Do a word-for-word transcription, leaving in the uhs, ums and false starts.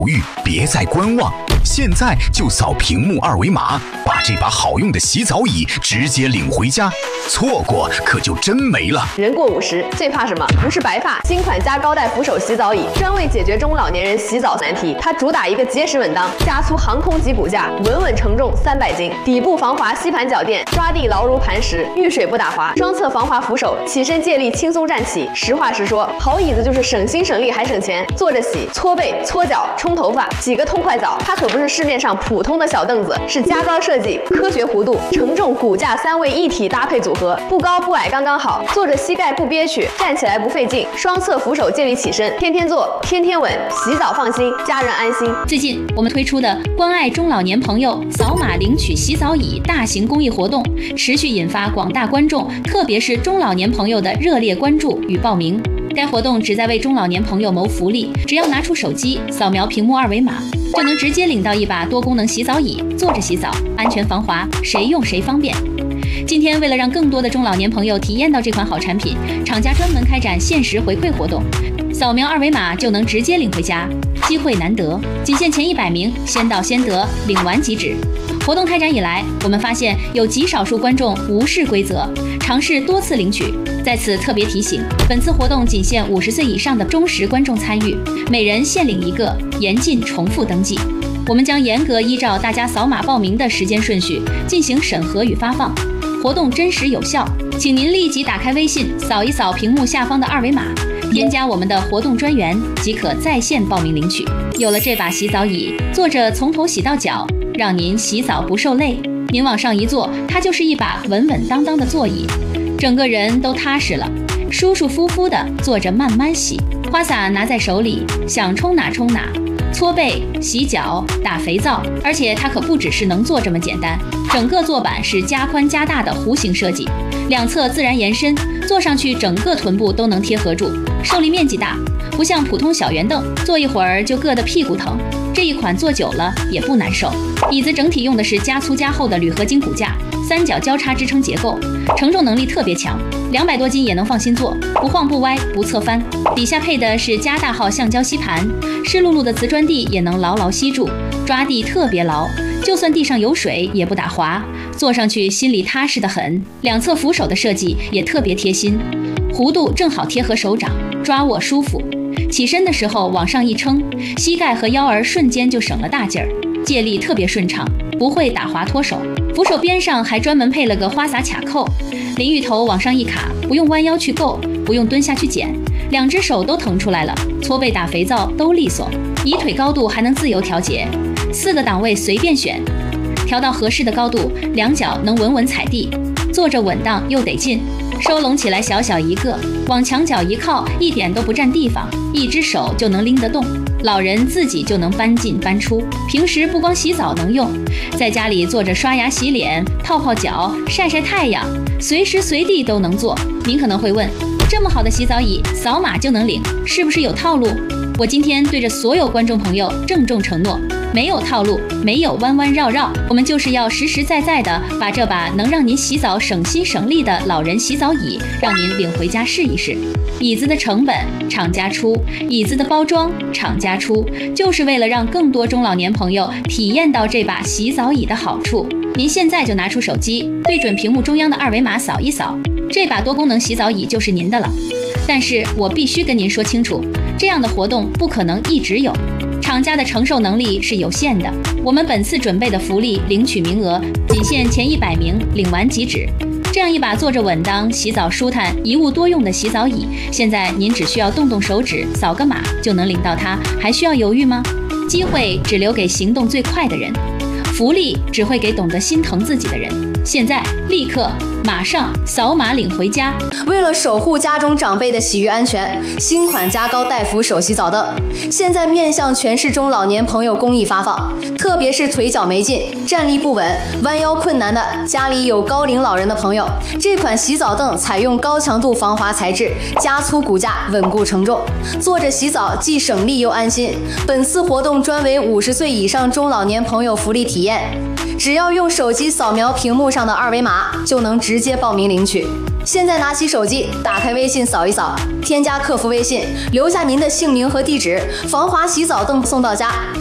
犹豫，别再观望，现在就扫屏幕二维码，把这把好用的洗澡椅直接领回家。错过可就真没了。 人过五十，最怕什么？不是白发。新款加高带扶手洗澡椅，专为解决中老年人洗澡难题。它主打一个结实稳当，加粗航空级骨架，稳稳承重三百斤，底部防滑吸盘脚垫，抓地牢如磐石，遇水不打滑。双侧防滑扶手，起身借力轻松站起。实话实说，好椅子就是省心省力还省钱。坐着洗、搓背、搓脚、冲头发，洗个痛快澡。它可不是市面上普通的小凳子，是加高设计、科学弧度、承重、骨架三位一体搭配组合，不高不矮刚刚好，坐着膝盖不憋屈，站起来不费劲，双侧扶手借力起身，天天坐，天天稳，洗澡放心，家人安心。 最近我们推出的关爱中老年朋友扫码领取洗澡椅大型公益活动，持续引发广大观众，特别是中老年朋友的热烈关注与报名。该活动旨在为中老年朋友谋福利，只要拿出手机扫描屏幕二维码，就能直接领到一把多功能洗澡椅，坐着洗澡，安全防滑，谁用谁方便。今天为了让更多的中老年朋友体验到这款好产品，厂家专门开展限时回馈活动，扫描二维码就能直接领回家，机会难得，仅限前一百名，先到先得，领完即止。活动开展以来，我们发现有极少数观众无视规则，尝试多次领取。在此特别提醒，本次活动仅限五十岁以上的忠实观众参与，每人限领一个，严禁重复登记。我们将严格依照大家扫码报名的时间顺序进行审核与发放，活动真实有效，请您立即打开微信，扫一扫屏幕下方的二维码，添加我们的活动专员，即可在线报名领取。有了这把洗澡椅，坐着从头洗到脚，让您洗澡不受累。您往上一坐，它就是一把稳稳当当的座椅，整个人都踏实了，舒舒服服的坐着慢慢洗。花洒拿在手里，想冲哪冲哪，搓背、洗脚、打肥皂，而且它可不只是能坐这么简单。整个坐板是加宽加大的弧形设计，两侧自然延伸，坐上去整个臀部都能贴合住，受力面积大，不像普通小圆凳，坐一会儿就硌得屁股疼。这一款坐久了也不难受。椅子整体用的是加粗加厚的铝合金骨架，三角交叉支撑结构，承重能力特别强，两百多斤也能放心坐，不晃不歪不侧翻。底下配的是加大号橡胶吸盘，湿漉漉的瓷砖地也能牢牢吸住，抓地特别牢，就算地上有水也不打滑，坐上去心里踏实得很。两侧扶手的设计也特别贴心，弧度正好贴合手掌，抓握舒服。起身的时候往上一撑，膝盖和腰儿瞬间就省了大劲儿，借力特别顺畅，不会打滑脱手。扶手边上还专门配了个花洒卡扣，淋浴头往上一卡，不用弯腰去够，不用蹲下去捡，两只手都腾出来了，搓背打肥皂都利索。椅腿高度还能自由调节，四个档位随便选，调到合适的高度，两脚能稳稳踩地，坐着稳当又得劲。收拢起来小小一个，往墙角一靠，一点都不占地方，一只手就能拎得动，老人自己就能搬进搬出。平时不光洗澡能用，在家里坐着刷牙洗脸、泡泡脚、晒晒太阳，随时随地都能做。您可能会问，这么好的洗澡椅，扫码就能领，是不是有套路？我今天对着所有观众朋友郑重承诺，没有套路，没有弯弯绕绕，我们就是要实实在在的把这把能让您洗澡省心省力的老人洗澡椅让您领回家试一试。椅子的成本厂家出，椅子的包装厂家出，就是为了让更多中老年朋友体验到这把洗澡椅的好处。您现在就拿出手机，对准屏幕中央的二维码扫一扫，这把多功能洗澡椅就是您的了。但是我必须跟您说清楚，这样的活动不可能一直有，厂家的承受能力是有限的。我们本次准备的福利领取名额仅限前一百名，领完即止。这样一把坐着稳当、洗澡舒坦、一物多用的洗澡椅，现在您只需要动动手指，扫个码就能领到它，还需要犹豫吗？机会只留给行动最快的人，福利只会给懂得心疼自己的人。现在立刻马上扫码领回家。 为了守护家中长辈的洗浴安全，新款加高带扶手洗澡凳现在面向全市中老年朋友公益发放，特别是腿脚没劲、站立不稳、弯腰困难的家里有高龄老人的朋友，这款洗澡凳采用高强度防滑材质，加粗骨架，稳固承重，坐着洗澡既省力又安心。本次活动专为五十岁以上中老年朋友福利体验，只要用手机扫描屏幕上的二维码，就能直接报名领取。 现在拿起手机，打开微信扫一扫，添加客服微信，留下您的姓名和地址，防滑洗澡灯送到家。